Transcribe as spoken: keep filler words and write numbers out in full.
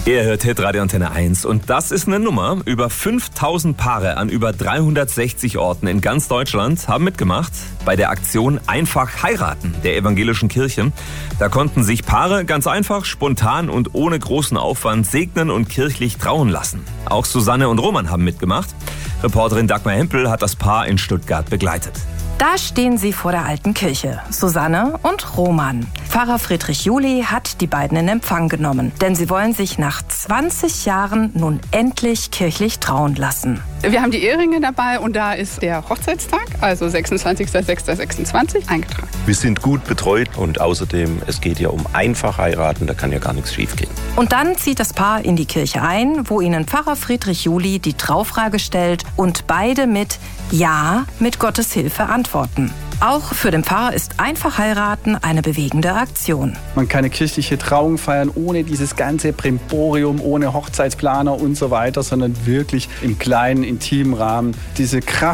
Ihr hört Hitradio Antenne eins und das ist eine Nummer. Über fünftausend Paare an über dreihundertsechzig Orten in ganz Deutschland haben mitgemacht bei der Aktion Einfach heiraten der evangelischen Kirche. Da konnten sich Paare ganz einfach, spontan und ohne großen Aufwand segnen und kirchlich trauen lassen. Auch Susanne und Roman haben mitgemacht. Reporterin Dagmar Hempel hat das Paar in Stuttgart begleitet. Da stehen sie vor der alten Kirche, Susanne und Roman. Pfarrer Friedrich Juli hat die beiden in Empfang genommen, denn sie wollen sich nach zwanzig Jahren nun endlich kirchlich trauen lassen. Wir haben die Eheringe dabei und da ist der Hochzeitstag, also sechsundzwanzigster sechster sechsundzwanzig, eingetragen. Wir sind gut betreut und außerdem, es geht ja um einfach heiraten, da kann ja gar nichts schiefgehen. Und dann zieht das Paar in die Kirche ein, wo ihnen Pfarrer Friedrich Juli die Traufrage stellt und beide mit Ja mit Gottes Hilfe antworten. Auch für den Pfarrer ist einfach heiraten eine bewegende Aktion. Man kann eine kirchliche Trauung feiern ohne dieses ganze Brimborium, ohne Hochzeitsplaner und so weiter, sondern wirklich im kleinen, intimen Rahmen. Diese Kraft